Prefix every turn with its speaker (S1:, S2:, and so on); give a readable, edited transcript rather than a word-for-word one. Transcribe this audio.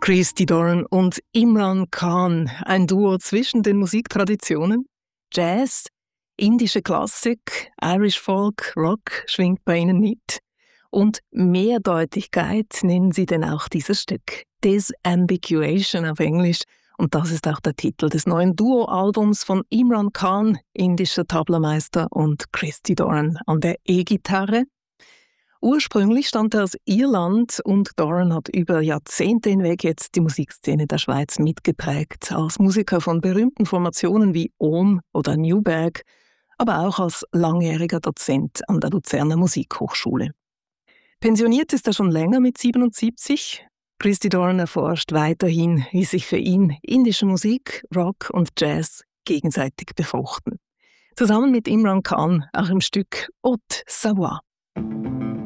S1: Christy Doran und Imran Khan, ein Duo zwischen den Musiktraditionen. Jazz, indische Klassik, Irish Folk, Rock schwingt bei ihnen mit. Und Mehrdeutigkeit nennen sie denn auch dieses Stück. Disambiguation auf Englisch. Und das ist auch der Titel des neuen Duo-Albums von Imran Khan, indischer Tablameister, und Christy Doran an der E-Gitarre. Ursprünglich stammt er aus Irland und Doran hat über Jahrzehnte hinweg jetzt die Musikszene der Schweiz mitgeprägt, als Musiker von berühmten Formationen wie Ohm oder Newberg, aber auch als langjähriger Dozent an der Luzerner Musikhochschule. Pensioniert ist er schon länger mit 77. Christy Doran erforscht weiterhin, wie sich für ihn indische Musik, Rock und Jazz gegenseitig befruchten. Zusammen mit Imran Khan auch im Stück Haute Savoie.